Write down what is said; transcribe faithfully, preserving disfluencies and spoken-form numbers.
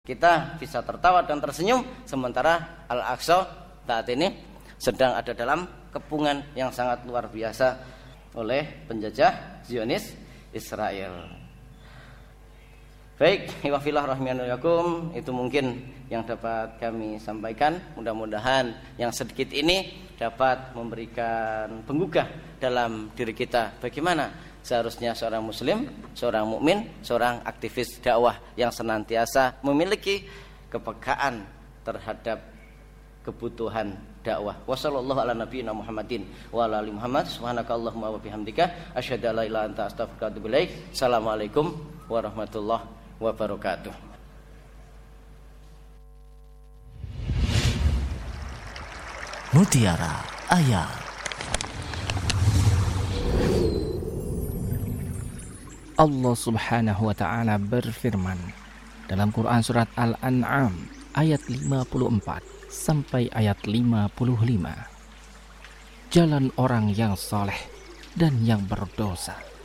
Kita bisa tertawa dan tersenyum, sementara Al-Aqsa saat ini sedang ada dalam kepungan yang sangat luar biasa oleh penjajah Zionis Israel. Baik, iwafillah rahimanallakum, itu mungkin yang dapat kami sampaikan. Mudah-mudahan yang sedikit ini dapat memberikan penggugah dalam diri kita bagaimana seharusnya seorang muslim, seorang mukmin, seorang aktivis dakwah yang senantiasa memiliki kepekaan terhadap kebutuhan dakwah. Wassallallahu ala nabiyina Muhammadin wa ala ali Muhammad. Subhanakallahumma wa bihamdika asyhadu an la ilaha illa anta astaghfiruka wa atubu ilaik. Assalamualaikum warahmatullahi wabarakatuh. Mutiara Ayat. Allah Subhanahu wa taala berfirman dalam Quran surat Al-An'am ayat lima puluh empat sampai ayat lima puluh lima. Jalan orang yang saleh dan yang berdosa